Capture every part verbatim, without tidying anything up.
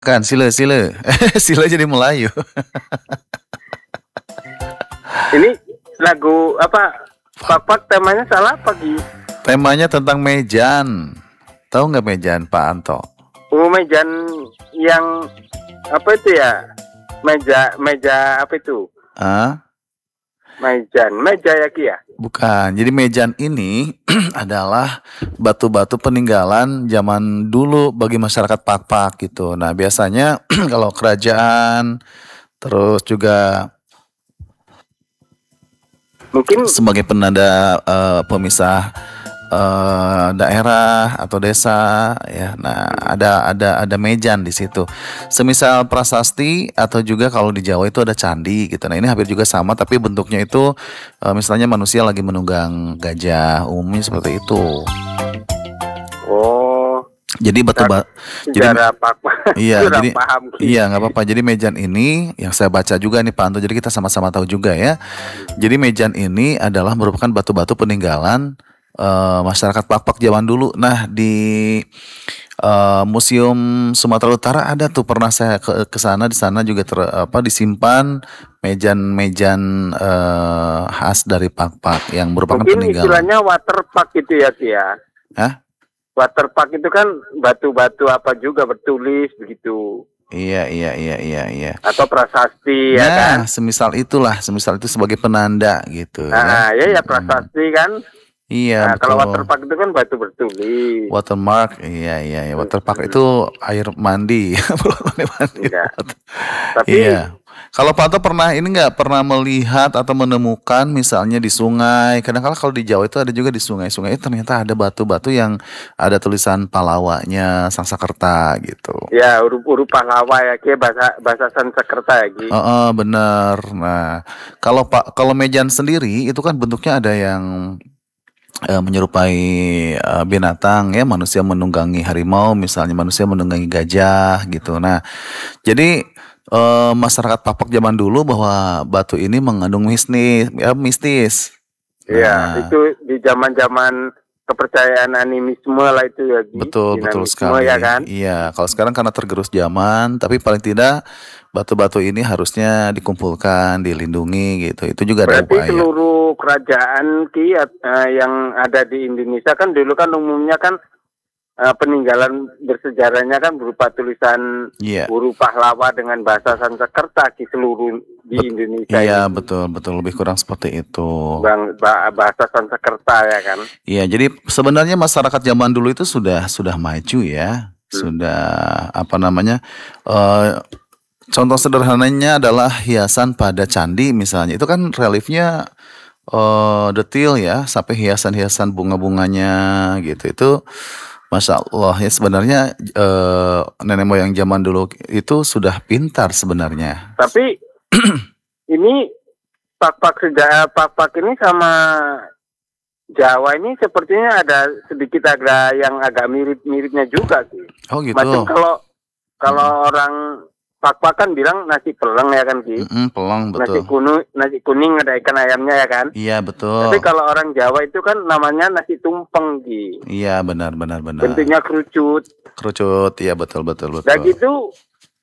Kan sile sile. Sile jadi Melayu. Ini lagu apa? Pak-pak temanya salah apa Gi? Temanya tentang mejan. Tahu nggak mejan, Pak Anto? Oh, mejan yang apa itu ya? Meja meja apa itu? Ah? Mejan, meja ya Ki ya? Bukan. Jadi mejan ini adalah batu-batu peninggalan zaman dulu bagi masyarakat Pak-pak gitu. Nah, biasanya kalau kerajaan terus juga Mungkin sebagai penanda uh, pemisah uh, daerah atau desa ya. Nah, ada ada ada mejan di situ. Semisal prasasti atau juga kalau di Jawa itu ada candi gitu. Nah, ini hampir juga sama tapi bentuknya itu uh, misalnya manusia lagi menunggang gajah, umumnya seperti itu. oh, Jadi batu ba jadi sejarah Pak-pak. iya, Kurang jadi paham Ki. iya nggak apa-apa. Jadi mejan ini yang saya baca juga nih Pak Anto. Jadi kita sama-sama tahu juga ya. Jadi mejan ini adalah merupakan batu-batu peninggalan uh, masyarakat Pak-pak zaman dulu. Nah, di uh, Museum Sumatera Utara ada tuh, pernah saya ke ke sana, di sana juga ter, apa disimpan mejan-mejan uh, khas dari Pak-pak yang merupakan Mungkin peninggalan. istilahnya waterpark gitu ya Ki ya. Hah? Waterpark itu kan batu-batu apa juga bertulis begitu. Iya, iya, iya, iya, iya. Atau prasasti ya kan? Nah, semisal itulah, semisal itu sebagai penanda gitu Nah, ya. ya ya Mm-mm. prasasti kan. Iya, Nah, kalau betul. waterpark itu kan batu bertulis. Watermark, iya, iya, iya. Waterpark Hmm. itu air mandi, mandi, mandi. Enggak. Tapi Iya. Kalau Pak Anto pernah ini nggak pernah melihat atau menemukan misalnya di sungai? Kadang-kala kalau di Jawa itu ada juga di sungai-sungai itu ternyata ada batu-batu yang ada tulisan Palawanya, Sangsakerta gitu. ya huruf-huruf pahlawa ya Ki, bahasa bahasa Sanskerta ya Ki. Oh, oh, bener. Nah, kalau Pak kalau mejan sendiri itu kan bentuknya ada yang eh, menyerupai eh, binatang ya, manusia menunggangi harimau, misalnya manusia menunggangi gajah gitu. Nah, jadi eh, masyarakat Papua zaman dulu bahwa batu ini mengandung mistis, ya mistis. Iya, Nah, itu di zaman-zaman kepercayaan animisme lah itu ya Ki. betul betul Dinamisme sekali. ya kan. Iya, kalau sekarang karena tergerus zaman, tapi paling tidak batu-batu ini harusnya dikumpulkan, dilindungi gitu. Itu juga ada Berarti upaya. seluruh kerajaan Ki eh, yang ada di Indonesia kan dulu kan umumnya kan eh, peninggalan bersejarahnya kan berupa tulisan Iya. huruf pahlawa dengan bahasa Sanskerta Ki seluruh di Bet- Indonesia Iya, ini. betul betul lebih kurang seperti itu. Bang, ba- bahasa Sanskerta ya kan. Iya, jadi sebenarnya masyarakat zaman dulu itu sudah sudah maju ya, sudah apa namanya? eh contoh sederhananya adalah hiasan pada candi misalnya. Itu kan reliefnya eh detail ya, sampai hiasan-hiasan bunga-bunganya gitu. Itu Masya Allah ya, sebenarnya eh nenek moyang zaman dulu itu sudah pintar sebenarnya. Tapi ini pak-pak sejarah pak-pak ini sama Jawa ini sepertinya ada sedikit agak yang agak mirip-miripnya juga sih. Oh gitu. Macam kalau kalau orang pak-pak kan bilang nasi peleng ya kan Ki. Mm-mm, pelang Nasi betul. kuning, nasi kuning ada ikan ayamnya ya kan. Iya betul. Tapi kalau orang Jawa itu kan namanya nasi tumpeng Ki. Iya benar benar benar. Bentuknya kerucut. Kerucut, iya betul betul betul. Dan gitu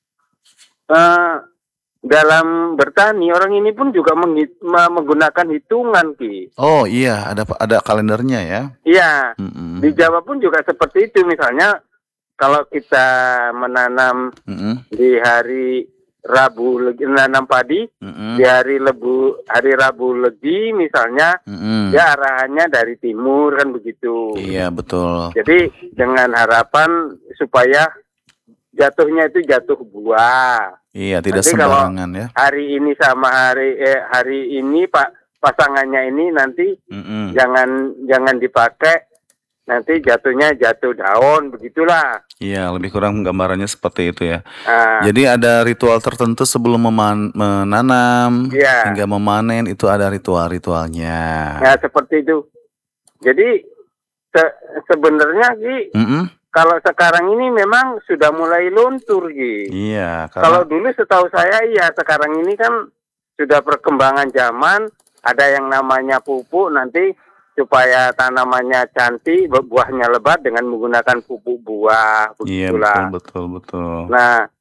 eh, dalam bertani orang ini pun juga menghit- me- menggunakan hitungan Ki. Oh iya, ada ada kalendernya ya. Iya. Mm-mm. Di Jawa pun juga seperti itu. Misalnya kalau kita menanam Mm-mm. di hari Rabu Legi, menanam padi Mm-mm. di hari Lebu hari Rabu Legi misalnya, Mm-mm. ya arahannya dari timur kan begitu. Iya betul. Jadi dengan harapan supaya jatuhnya itu jatuh buah. Iya tidak Nanti kalau sembarangan ya. hari ini sama hari eh, hari ini Pak pasangannya ini nanti Mm-mm. jangan jangan dipakai, nanti jatuhnya jatuh daun begitulah. Iya lebih kurang gambarannya seperti itu ya. Nah, Jadi ada ritual tertentu sebelum meman- menanam Iya. hingga memanen, itu ada ritual-ritualnya. ya seperti itu. Jadi se- sebenarnya Ki, Mm-mm. kalau sekarang ini memang sudah mulai luntur Ki. Iya Kalau karena dulu setahu saya iya, sekarang ini kan sudah perkembangan zaman, ada yang namanya pupuk nanti supaya tanamannya cantik, bu- buahnya lebat dengan menggunakan pupuk buah, iya begitulah. betul betul betul. Nah,